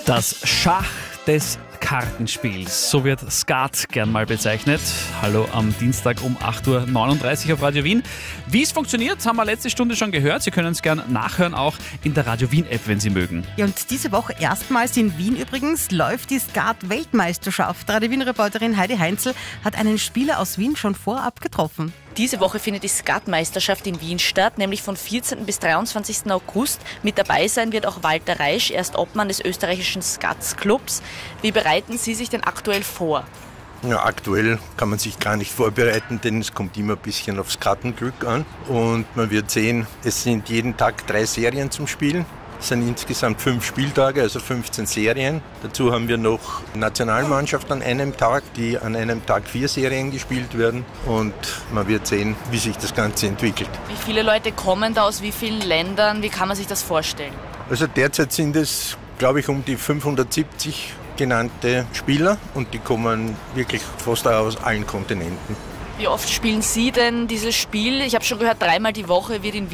Das Schach des Kartenspiels, so wird Skat gern mal bezeichnet. Hallo am Dienstag um 8.39 Uhr auf Radio Wien. Wie es funktioniert, haben wir letzte Stunde schon gehört. Sie können es gern nachhören, auch in der Radio Wien App, wenn Sie mögen. Ja, und diese Woche erstmals in Wien übrigens läuft die Skat-Weltmeisterschaft. Radio Wien-Reporterin Heidi Heinzel hat einen Spieler aus Wien schon vorab getroffen. Diese Woche findet die Skatmeisterschaft in Wien statt, nämlich von 14. bis 23. August. Mit dabei sein wird auch Walter Reisch, er ist Obmann des österreichischen Skatsclubs. Wie bereiten Sie sich denn aktuell vor? Ja, aktuell kann man sich gar nicht vorbereiten, denn es kommt immer ein bisschen aufs Kartenglück an. Und man wird sehen, es sind jeden Tag 3 Serien zum Spielen. Es sind insgesamt 5 Spieltage, also 15 Serien. Dazu haben wir noch Nationalmannschaft an einem Tag, die an einem Tag 4 Serien gespielt werden. Und man wird sehen, wie sich das Ganze entwickelt. Wie viele Leute kommen da aus wie vielen Ländern? Wie kann man sich das vorstellen? Also derzeit sind es, glaube ich, um die 570 genannte Spieler und die kommen wirklich fast aus allen Kontinenten. Wie oft spielen Sie denn dieses Spiel? Ich habe schon gehört, 3-mal die Woche wird in